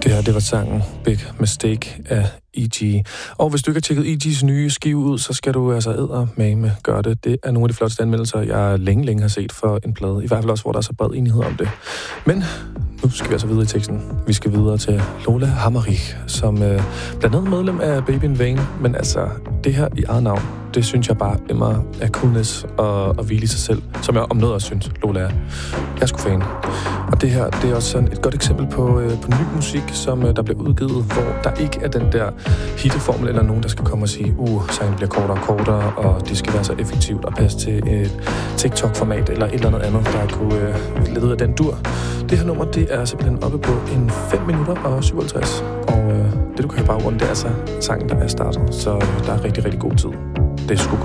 Det her, det var sangen Big Mistake af E.G. Og hvis du ikke har tjekket E.G.'s nye skive ud, så skal du altså eddermame gøre det. Det er nogle af de flotteste anmeldelser, jeg længe har set for en plade. I hvert fald også, hvor der er så bred enighed om det. Men nu skal vi altså videre i teksten. Vi skal videre til Lola Hammerich, som blandt andet medlem af Baby in Vain. Men altså, det her i eget navn, det synes jeg bare immer er coolness og hvile i sig selv, som jeg om noget også synes, Lola er. Jeg er sgu fan. Og det her, det er også sådan et godt eksempel på ny musik, som der bliver udgivet, hvor der ikke er den der hitteformel eller nogen, der skal komme og sige, sangen bliver kortere og kortere, og det skal være så effektivt og passe til et TikTok-format eller et eller andet, der kunne lede ud af den dur. Det her nummer, det er simpelthen oppe på en 5 minutter og 57, og det du kan høre baggrunden, det er altså sangen, der er startet, så der er rigtig, rigtig god tid. Det er sgu